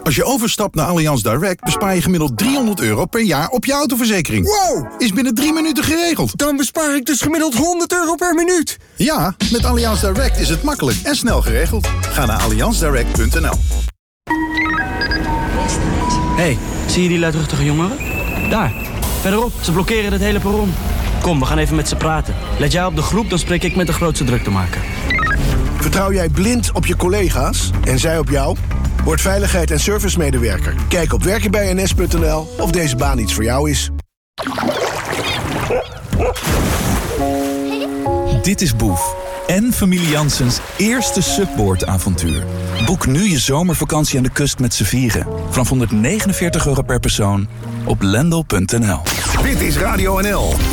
Als je overstapt naar Allianz Direct bespaar je gemiddeld €300 per jaar op je autoverzekering. Wow! Is binnen 3 minuten geregeld. Dan bespaar ik dus gemiddeld €100 per minuut. Ja, met Allianz Direct is het makkelijk en snel geregeld. Ga naar allianzdirect.nl. Hey, zie je die luidruchtige jongeren? Daar, verderop. Ze blokkeren het hele perron. Kom, we gaan even met ze praten. Let jij op de groep, dan spreek ik met de grootste druktemaker. Vertrouw jij blind op je collega's en zij op jou? Word veiligheid- en servicemedewerker. Kijk op werkenbijns.nl of deze baan iets voor jou is. Dit is Boef en familie Janssens eerste subboardavontuur. Boek nu je zomervakantie aan de kust met z'n vieren. Vanaf €149 per persoon op lendl.nl. Dit is Radio NL.